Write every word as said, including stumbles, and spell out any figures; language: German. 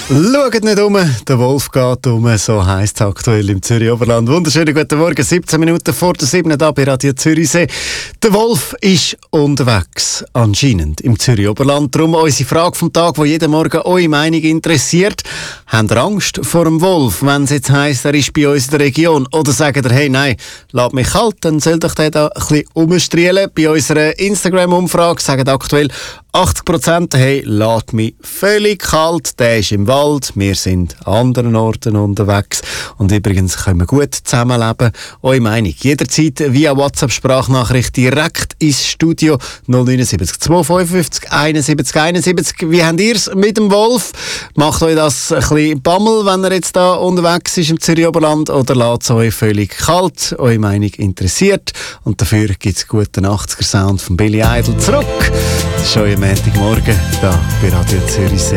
Schaut nicht um, der Wolf geht um, so heisst es aktuell im Zürich Oberland. Wunderschönen guten Morgen, siebzehn Minuten vor der sieben da bei Radio Zürichsee. Der Wolf ist unterwegs, anscheinend, im Zürich Oberland. Darum unsere Frage vom Tag, die jeden Morgen eure Meinung interessiert. Habt ihr Angst vor dem Wolf, wenn es jetzt heisst, er ist bei uns in der Region? Oder sagt ihr, hey, nein, lasst mich kalt, dann soll doch der da ein bisschen rumstrielen. Bei unserer Instagram-Umfrage sagen aktuell achtzig Prozent, hey, lasst mich völlig kalt, der ist im Wald, wir sind an anderen Orten unterwegs und übrigens können wir gut zusammenleben. Eure Meinung jederzeit via WhatsApp-Sprachnachricht direkt ins Studio null neun sieben zwei fünf eins sieben eins sieben. Wie habt ihr es mit dem Wolf? Macht euch das ein bisschen Bammel, wenn er jetzt da unterwegs ist im Zürich Oberland, oder lasst es euch völlig kalt? Eure Meinung interessiert und dafür gibt es guten achtziger-Sound von Billy Idol zurück. Das ist euer Montagmorgen da bei Radio Zürichsee.